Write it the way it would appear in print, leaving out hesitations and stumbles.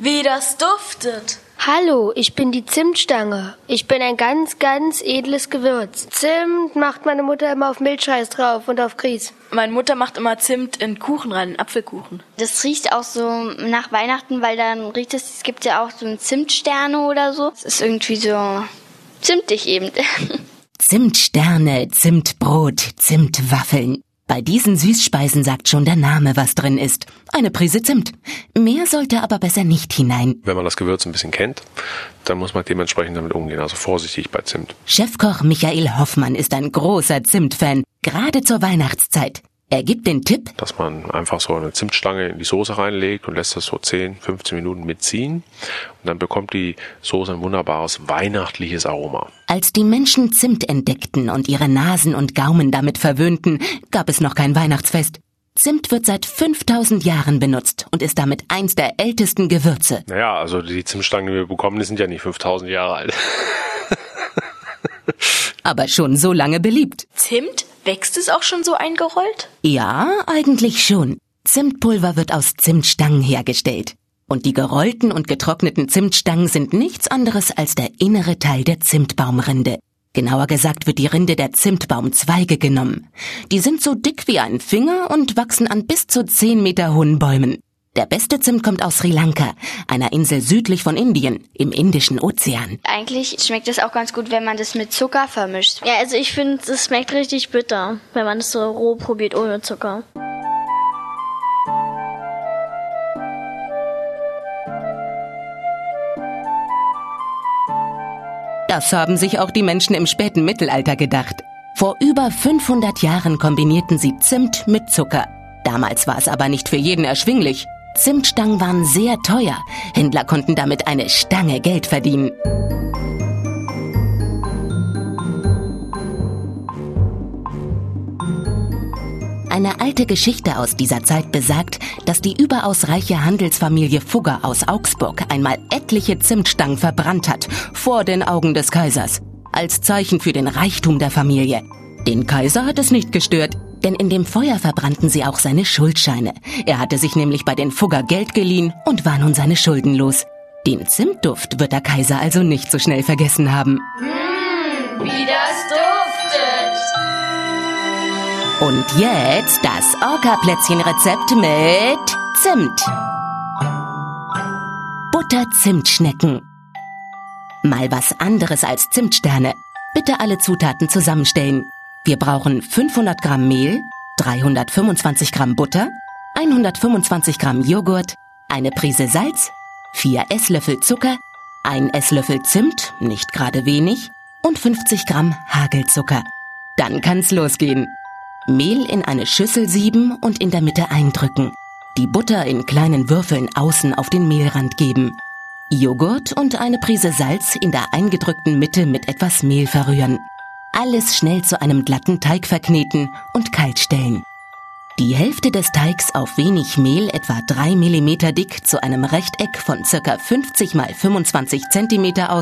wie das duftet. Hallo, ich bin die Zimtstange. Ich bin ein ganz, ganz edles Gewürz. Zimt macht meine Mutter immer auf Milchreis drauf und auf Grieß. Meine Mutter macht immer Zimt in Kuchen rein, in Apfelkuchen. Das riecht auch so nach Weihnachten, weil dann riecht es gibt ja auch so ein Zimtsterne oder so. Es ist irgendwie so zimtig eben. Zimtsterne, Zimtbrot, Zimtwaffeln. Bei diesen Süßspeisen sagt schon der Name, was drin ist. Eine Prise Zimt. Mehr sollte aber besser nicht hinein. Wenn man das Gewürz ein bisschen kennt, dann muss man dementsprechend damit umgehen. Also vorsichtig bei Zimt. Chefkoch Michael Hoffmann ist ein großer Zimtfan, gerade zur Weihnachtszeit. Er gibt den Tipp, dass man einfach so eine Zimtstange in die Soße reinlegt und lässt das so 10, 15 Minuten mitziehen. Und dann bekommt die Soße ein wunderbares weihnachtliches Aroma. Als die Menschen Zimt entdeckten und ihre Nasen und Gaumen damit verwöhnten, gab es noch kein Weihnachtsfest. Zimt wird seit 5000 Jahren benutzt und ist damit eins der ältesten Gewürze. Naja, also die Zimtstangen, die wir bekommen, die sind ja nicht 5000 Jahre alt. Aber schon so lange beliebt. Zimt? Wächst es auch schon so eingerollt? Ja, eigentlich schon. Zimtpulver wird aus Zimtstangen hergestellt. Und die gerollten und getrockneten Zimtstangen sind nichts anderes als der innere Teil der Zimtbaumrinde. Genauer gesagt wird die Rinde der Zimtbaumzweige genommen. Die sind so dick wie ein Finger und wachsen an bis zu 10 Meter hohen Bäumen. Der beste Zimt kommt aus Sri Lanka, einer Insel südlich von Indien, im Indischen Ozean. Eigentlich schmeckt es auch ganz gut, wenn man das mit Zucker vermischt. Ja, also ich finde, es schmeckt richtig bitter, wenn man es so roh probiert ohne Zucker. Das haben sich auch die Menschen im späten Mittelalter gedacht. Vor über 500 Jahren kombinierten sie Zimt mit Zucker. Damals war es aber nicht für jeden erschwinglich. Zimtstangen waren sehr teuer. Händler konnten damit eine Stange Geld verdienen. Eine alte Geschichte aus dieser Zeit besagt, dass die überaus reiche Handelsfamilie Fugger aus Augsburg einmal etliche Zimtstangen verbrannt hat, vor den Augen des Kaisers, als Zeichen für den Reichtum der Familie. Den Kaiser hat es nicht gestört, denn in dem Feuer verbrannten sie auch seine Schuldscheine. Er hatte sich nämlich bei den Fugger Geld geliehen und war nun seine Schulden los. Den Zimtduft wird der Kaiser also nicht so schnell vergessen haben. Wie das duftet! Und jetzt das Orca-Plätzchen-Rezept mit Zimt. Butter-Zimtschnecken. Mal was anderes als Zimtsterne. Bitte alle Zutaten zusammenstellen. Wir brauchen 500 Gramm Mehl, 325 Gramm Butter, 125 Gramm Joghurt, eine Prise Salz, 4 Esslöffel Zucker, 1 Esslöffel Zimt, nicht gerade wenig, und 50 Gramm Hagelzucker. Dann kann's losgehen. Mehl in eine Schüssel sieben und in der Mitte eindrücken. Die Butter in kleinen Würfeln außen auf den Mehlrand geben. Joghurt und eine Prise Salz in der eingedrückten Mitte mit etwas Mehl verrühren. Alles schnell zu einem glatten Teig verkneten und kalt stellen. Die Hälfte des Teigs auf wenig Mehl, etwa 3 mm dick, zu einem Rechteck von ca. 50 x 25 cm